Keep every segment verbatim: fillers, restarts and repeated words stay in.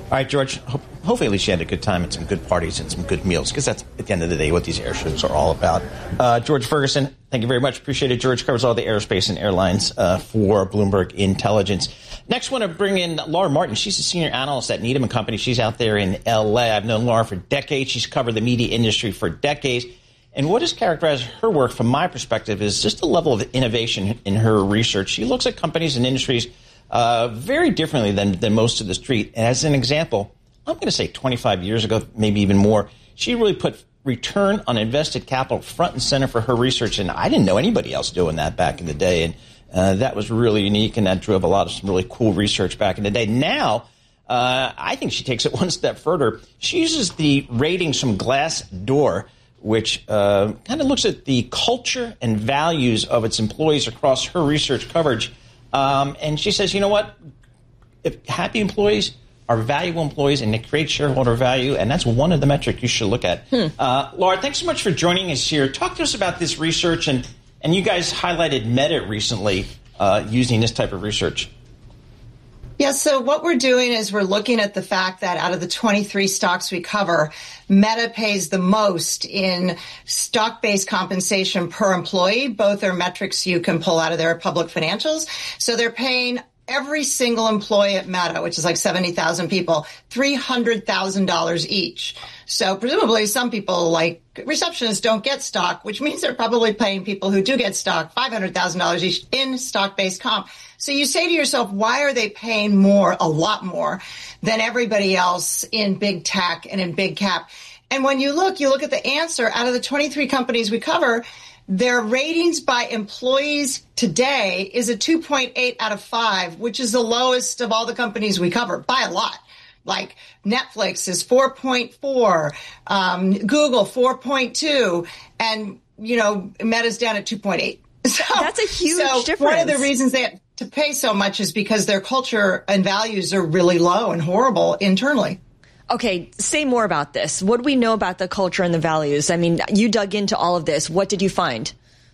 All right, George, ho- hopefully at least you had a good time and some good parties and some good meals, because that's, at the end of the day, what these air shows are all about. Uh, George Ferguson, thank you very much. Appreciate it. George covers all the aerospace and airlines uh, for Bloomberg Intelligence. Next, I want to bring in Laura Martin. She's a senior analyst at Needham and Company. She's out there in L A. I've known Laura for decades. She's covered the media industry for decades. And what has characterized her work, from my perspective, is just the level of innovation in her research. She looks at companies and industries Uh, very differently than, than most of the street. And as an example, I'm going to say twenty-five years ago, maybe even more, she really put return on invested capital front and center for her research. And I didn't know anybody else doing that back in the day. And uh, that was really unique, and that drove a lot of some really cool research back in the day. Now, uh, I think she takes it one step further. She uses the ratings from Glassdoor, which uh, kind of looks at the culture and values of its employees across her research coverage. Um, and she says, you know what, if happy employees are valuable employees and they create shareholder value, and that's one of the metrics you should look at. Hmm. Uh, Laura, thanks so much for joining us here. Talk to us about this research, and, and you guys highlighted Meta recently uh, using this type of research. Yeah, so what we're doing is we're looking at the fact that out of the twenty-three stocks we cover, Meta pays the most in stock-based compensation per employee. Both are metrics you can pull out of their public financials. So they're paying every single employee at Meta, which is like seventy thousand people, three hundred thousand dollars each. So presumably some people, like receptionists, don't get stock, which means they're probably paying people who do get stock five hundred thousand dollars each in stock-based comp. So you say to yourself, why are they paying more, a lot more, than everybody else in big tech and in big cap? And when you look, you look at the answer. Out of the twenty-three companies we cover, their ratings by employees today is a two point eight out of five, which is the lowest of all the companies we cover by a lot. Like Netflix is four point four, um, Google four point two, and, you know, Meta's down at two point eight. So that's a huge so difference. One of the reasons they have to pay so much is because their culture and values are really low and horrible internally. Okay, say more about this. What do we know about the culture and the values? I mean, you dug into all of this. What did you find?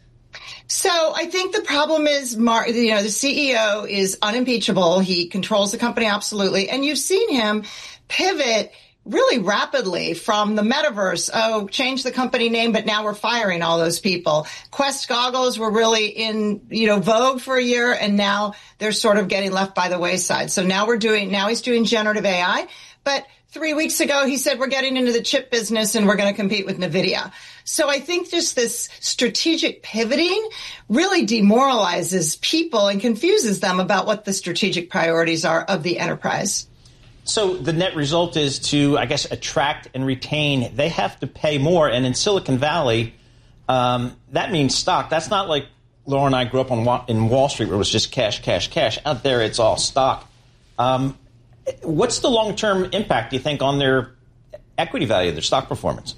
So I think the problem is, Mar- you know, the C E O is unimpeachable. He controls the company absolutely. And you've seen him pivot really rapidly from the metaverse. Oh, change the company name, but now we're firing all those people. Quest goggles were really in, you know, vogue for a year, and now they're sort of getting left by the wayside. So now we're doing, now he's doing generative A I. But three weeks ago, he said we're getting into the chip business and we're going to compete with NVIDIA. So I think just this strategic pivoting really demoralizes people and confuses them about what the strategic priorities are of the enterprise. So the net result is to, I guess, attract and retain. They have to pay more. And in Silicon Valley, um, that means stock. That's not like Laura and I grew up on in Wall Street where it was just cash, cash, cash. Out there, it's all stock. Um, what's the long-term impact, do you think, on their equity value, their stock performance?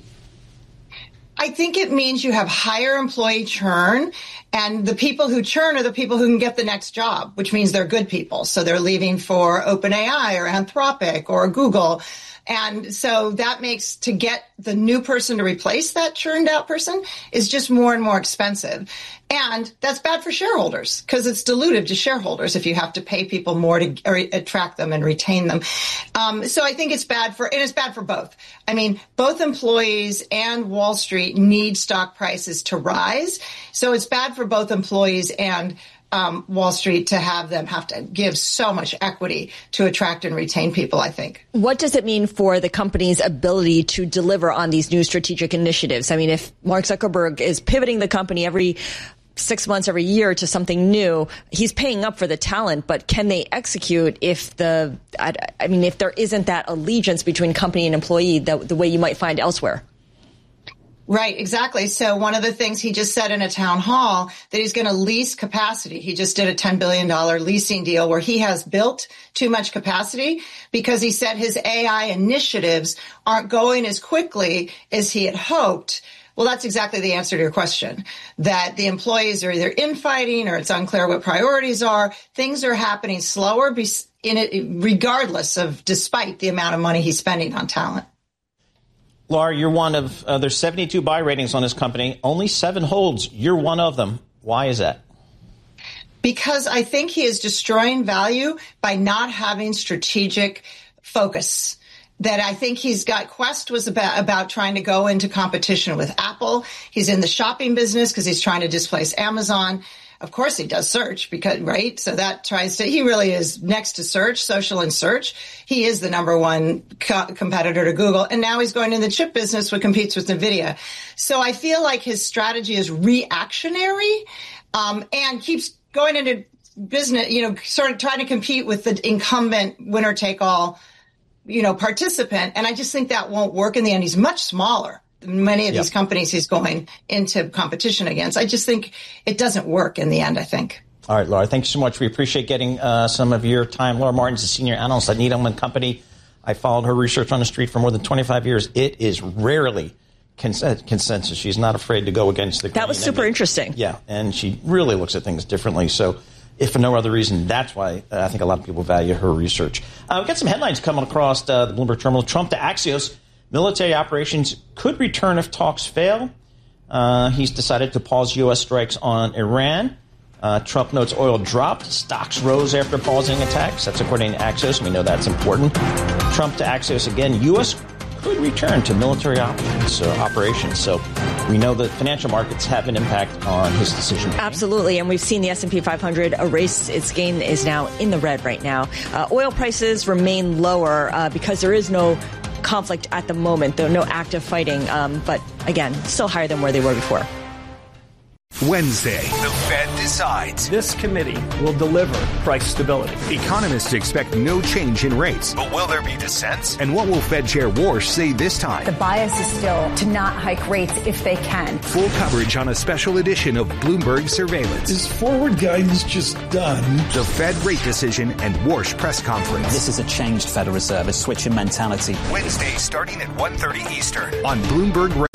I think it means you have higher employee churn, and the people who churn are the people who can get the next job, which means they're good people. So they're leaving for OpenAI or Anthropic or Google. And so that makes, to get the new person to replace that churned out person is just more and more expensive. And that's bad for shareholders because it's dilutive to shareholders if you have to pay people more to re- attract them and retain them. Um, so I think it's bad for, and it's bad for both. I mean, both employees and Wall Street need stock prices to rise. So it's bad for both employees and Um, Wall Street to have them have to give so much equity to attract and retain people, I think. What does it mean for the company's ability to deliver on these new strategic initiatives? I mean, if Mark Zuckerberg is pivoting the company every six months, every year to something new, he's paying up for the talent, but can they execute if the, I, I mean, if there isn't that allegiance between company and employee the, the way you might find elsewhere? Right, exactly. So one of the things he just said in a town hall that he's going to lease capacity. He just did a ten billion dollars leasing deal where he has built too much capacity because he said his A I initiatives aren't going as quickly as he had hoped. Well, that's exactly the answer to your question, that the employees are either infighting or it's unclear what priorities are. Things are happening slower in it, regardless of, despite the amount of money he's spending on talent. Laura, you're one of, uh, there's seventy-two buy ratings on this company. Only seven holds. You're one of them. Why is that? Because I think he is destroying value by not having strategic focus. That I think he's got. Quest was about, about trying to go into competition with Apple. He's in the shopping business because he's trying to displace Amazon. Of course he does search because, right? So that tries to, he really is next to search, social and search. He is the number one co- competitor to Google. And now he's going in the chip business, which competes with NVIDIA. So I feel like his strategy is reactionary, um, and keeps going into business, you know, sort of trying to compete with the incumbent winner take all, you know, participant. And I just think that won't work in the end. He's much smaller than many of yep. these companies he's going into competition against. I just think it doesn't work in the end, I think. All right, Laura, thank you so much. We appreciate getting uh, some of your time. Laura Martin's a senior analyst at Needham and Company. I followed her research on the street for more than twenty-five years. It is rarely cons- consensus. She's not afraid to go against the grain. That was super and, interesting. Yeah, and she really looks at things differently. So if for no other reason, that's why uh, I think a lot of people value her research. Uh, we've got some headlines coming across uh, the Bloomberg terminal. Trump to Axios. Military operations could return if talks fail. Uh, he's decided to pause U S strikes on Iran. Uh, Trump notes oil dropped. Stocks rose after pausing attacks. That's according to Axios. We know that's important. Trump to Axios again. U S could return to military operations. So, operations. so we know that financial markets have an impact on his decision making. Absolutely. And we've seen the S and P five hundred erase its gain, is now in the red right now. Uh, oil prices remain lower uh, because there is no conflict at the moment, though no active fighting. Um, but again, still higher than where they were before. Wednesday, the Fed decides. This committee will deliver price stability. Economists expect no change in rates. But will there be dissents? And what will Fed Chair Warsh say this time? The bias is still to not hike rates if they can. Full coverage on a special edition of Bloomberg Surveillance. Is forward guidance just done? The Fed rate decision and Warsh press conference. This is a changed Federal Reserve, a switch in mentality. Wednesday, starting at one thirty Eastern on Bloomberg Radio.